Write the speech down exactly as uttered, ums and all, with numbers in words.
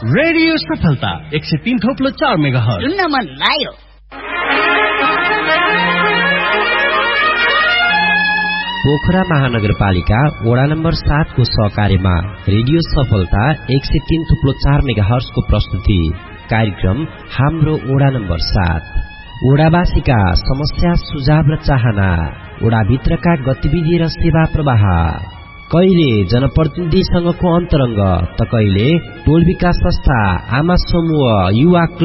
Radio सफलता एक सय तीन थोप्लो चार मेगाहर्ज सुन्न मन लाग्यो। पोखरा महानगरपालिका वडा नम्बर सात को सहकार्यमा रेडियो सफलता एक सय तीन थुप्लो चार मेगाहर्ज को प्रस्तुति कार्यक्रम हाम्रो वडा नम्बर सात। वडावासीका समस्या सुझाव र चाहना, वडाभित्रका गतिविधि र सेवा प्रवाह, कहिले जनप्रतिनिधिसँगको अन्तरङ्ग त कहिले टोल विकास संस्था, आमा समूह, युवा